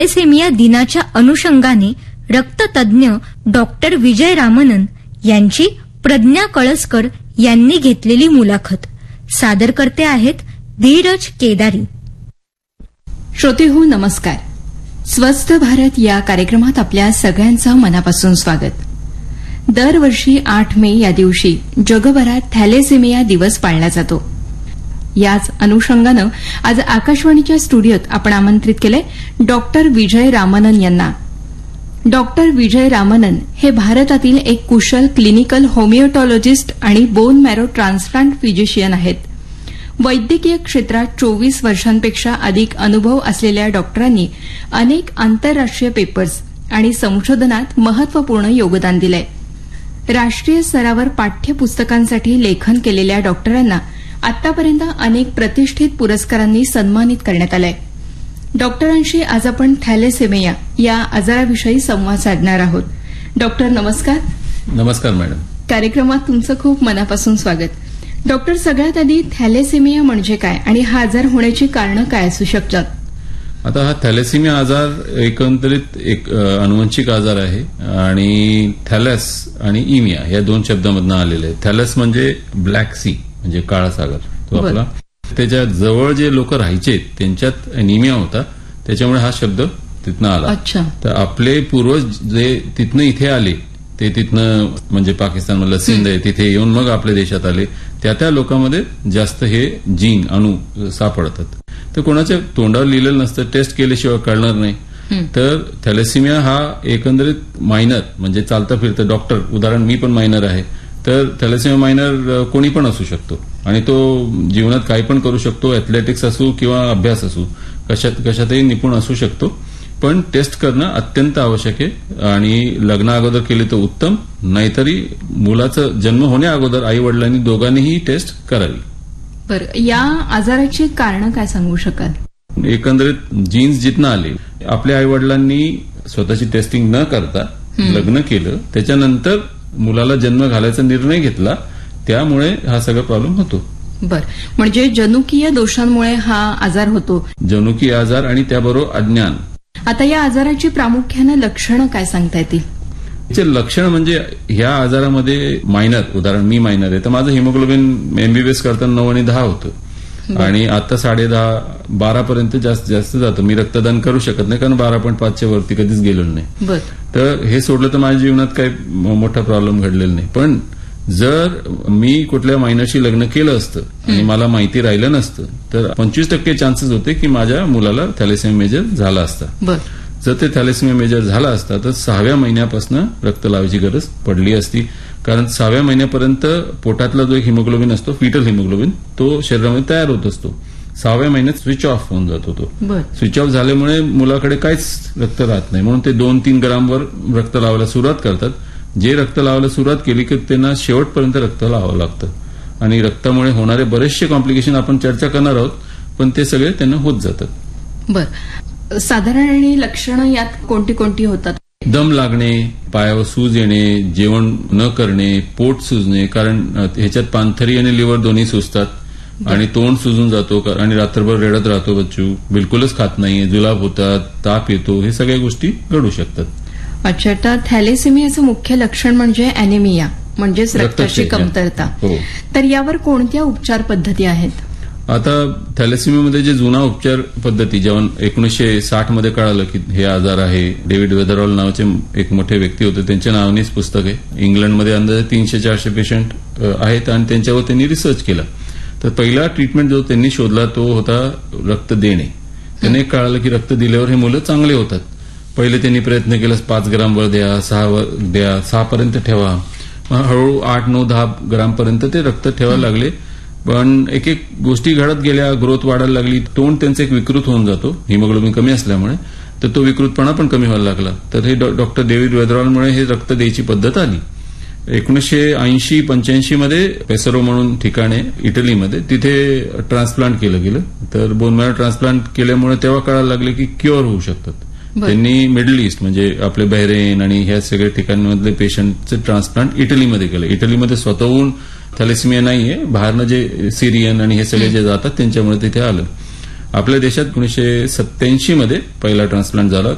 Thalassemia दिनाच्या अनुषंगाने रक्ततज्ञ doctor विजय रामनन यांची प्रज्ञा कळसकर यांनी घेतलेली मुलाखत सादर करते आहेत धीरज केदारी. श्रोतेहो नमस्कार. स्वस्थ भारत या कार्यक्रमात आपल्या सगळ्यांचं मनापासून स्वागत. दरवर्षी 8 मे या दिवशी जगभरात थॅलेसेमिया दिवस पाळला जातो. याच अनुषंगानं आज आकाशवाणीच्या स्टुडिओत आपण आमंत्रित केलंय डॉक्टर विजय रामनन यांना. डॉक्टर विजय रामनन हे भारतातील एक कुशल क्लिनिकल होमिओटॉलॉजिस्ट आणि बोन मॅरो ट्रान्सप्लांट फिजिशियन आहेत. वैद्यकीय क्षेत्रात 24 वर्षांपेक्षा अधिक अनुभव असलेल्या डॉक्टरांनी अनेक आंतरराष्ट्रीय पेपर्स आणि संशोधनात महत्वपूर्ण योगदान दिलंय. राष्ट्रीय स्तरावर पाठ्यपुस्तकांसाठी लेखन केलेल्या डॉक्टरांना आतापर्यंत अनेक प्रतिष्ठित पुरस्कारांनी सन्मानित करण्यात आलंय. डॉक्टरांशी आज आपण थॅलेसेमिया या आजाराविषयी संवाद साधणार आहोत. डॉक्टर नमस्कार. नमस्कार मॅडम. कार्यक्रमात तुमचं खूप मनापासून स्वागत. डॉक्टर, सगळ्यात आधी थॅलेसेमिया म्हणजे काय आणि हा आजार होण्याची कारणं काय असू शकतात? आता हा थॅलेसेमिया आजार एकंदरीत एक अनुवंशिक आजार आहे आणि थॅलस आणि इमिया या 2 शब्दांमधून आलेले आहे. थॅलस म्हणजे ब्लॅक सी म्हणजे काळा सागर, तो आपला. त्याच्या जवळ जे लोक राहायचे त्यांच्यात एनिमिया होता, त्याच्यामुळे हा शब्द तिथनं आला. अच्छा. तर आपले पूर्वज जे तिथनं इथे आले ते तिथनं म्हणजे पाकिस्तानमधलं सिंध आहे तिथे येऊन मग आपल्या देशात आले, त्या लोकांमध्ये जास्त हे जीन अणू सापडतात. तर कोणाच्या तोंडावर लिहिलेलं नसतं, टेस्ट केल्याशिवाय कळणार नाही. तर थॅलेसेमिया हा एकंदरीत मायनर म्हणजे चालता फिरतं डॉक्टर, उदाहरण मी पण मायनर आहे, तर थॅलेसेमिया मायनर कोणी पण असू शकतो आणि तो जीवनात काही पण करू शकतो. ऍथलेटिक्स असू किंवा अभ्यास असू, कशातही निपुण असू शकतो. पण टेस्ट करणं अत्यंत आवश्यक आहे आणि लग्ना अगोदर केली तर उत्तम, नाहीतरी मुलाचा जन्म होण्या अगोदर आई वडिलांनी दोघांनीही टेस्ट करावी. बरं, या आजाराची कारणं काय सांगू शकाल? एकंदरीत जीन्स जिथनं आले, आपल्या आई वडिलांनी स्वतःची टेस्टिंग न करता लग्न केलं, त्याच्यानंतर मुलाला जन्म घालायचा निर्णय घेतला, त्यामुळे हा सगळा प्रॉब्लेम होतो. बरं, म्हणजे जनुकीय दोषांमुळे हा आजार होतो. जनुकीय आजार आणि त्याबरोबर अज्ञान. आता या आजाराची प्रामुख्यानं लक्षणं काय सांगता येतील? लक्षण म्हणजे ह्या आजारामध्ये मायनर, उदाहरण मी मायनर आहे तर माझं हिमोग्लोबिन एमबीबीएस करताना 9 आणि 10 होतं आणि आता 10.5-12 पर्यंत जास्त जातं. मी रक्तदान करू शकत नाही कारण 12.5च्या वरती कधीच गेलेलो नाही. तर हे सोडलं तर माझ्या जीवनात काही मोठा प्रॉब्लेम घडलेला नाही. पण जर मी कुठल्या मायनरशी लग्न केलं असतं आणि मला माहिती राहिलं नसतं तर 25% चान्सेस होते की माझ्या मुलाला थॅलेसेमिया मेजर झाला असता. जर ते थॅलेसेमिया मेजर झाला असता तर 6व्या महिन्यापासून रक्त लावायची गरज पडली असती, कारण 6व्या महिन्यापर्यंत पोटातला जो एक हिमोग्लोबिन असतो, फिटल हिमोग्लोबिन, तो शरीरामध्ये तयार होत असतो. 6व्या महिन्यात स्विच ऑफ होऊन जातो. तो स्विच ऑफ झाल्यामुळे मुलाकडे काहीच रक्त राहत नाही, म्हणून ते 2-3 ग्रामवर रक्त लावायला सुरुवात करतात. जे रक्त लावायला सुरुवात केली की त्यांना शेवटपर्यंत रक्त लावावं लागतं आणि रक्तामुळे होणारे बरेचसे कॉम्प्लिकेशन आपण चर्चा करणार आहोत, पण ते सगळे त्यांना होत जातात. बरं, साधारण आणि लक्षणं यात कोणती कोणती होतात? दम लागणे, पायावर सूज येणे, जेवण न करणे, पोट सुजणे, कारण ह्याच्यात पानथरी आणि लिव्हर दोन्ही सुजतात आणि तोंड सुजून जातो आणि रात्रभर रडत राहतो बच्चू, बिलकुलच खात नाही, जुलाब होतात, ताप येतो, हे सगळ्या गोष्टी घडू शकतात. अच्छा. तर थॅलेसेमियाचं मुख्य लक्षण म्हणजे अॅनिमिया म्हणजेच रक्ताची कमतरता. तर यावर कोणत्या उपचार पद्धती आहेत? आता थॅलेसेमियामध्ये जे जुना उपचार पद्धती, जेव्हा 1960 मध्ये कळालं की हे आजार आहे, डेव्हिड वेदरऑल नावाचे एक मोठे व्यक्ती होते, त्यांच्या नावानेच पुस्तक आहे. इंग्लंडमध्ये अंदाजे 300-400 पेशंट आहेत आणि त्यांच्यावर त्यांनी रिसर्च केला. तर पहिला ट्रीटमेंट जो त्यांनी शोधला तो होता रक्त देणे. त्यांनी कळालं की रक्त दिल्यावर हे मुलं चांगले होतात. पहिले त्यांनी प्रयत्न केला 5 ग्राम वर द्या, 6 वर द्या, 6 पर्यंत ठेवा, हळूहळू 8-9-10 ग्रामपर्यंत ते रक्त ठेवायला लागले. पण एक एक गोष्टी घडत गेल्या, ग्रोथ वाढायला लागली, तोंड त्यांचं एक विकृत होऊन जातो हिमोग्लोबिन कमी असल्यामुळे, तर तो विकृतपणा पण कमी व्हायला लागला. तर हे डॉक्टर डेव्हिड वेदरऑलमुळे हे रक्त द्यायची पद्धत आली. 1980-85 मध्ये पेसरो म्हणून ठिकाणे इटलीमध्ये, तिथे ट्रान्सप्लांट केलं गेलं. तर बोन मॅरो ट्रान्सप्लांट केल्यामुळे तेव्हा कळायला लागले की क्युअर होऊ शकतात. त्यांनी मिडल ईस्ट म्हणजे आपले बहरेन आणि ह्या सगळ्या ठिकाणांमधले पेशंटचे ट्रान्सप्लांट इटलीमध्ये केलं. इटलीमध्ये स्वतःहून थॅलेसेमिया नाहीये, बाहेरनं जे सिरियन आणि हे सगळे जे जातात त्यांच्यामुळे तिथे आलं. आपल्या देशात 1987 मध्ये पहिला ट्रान्सप्लांट झाला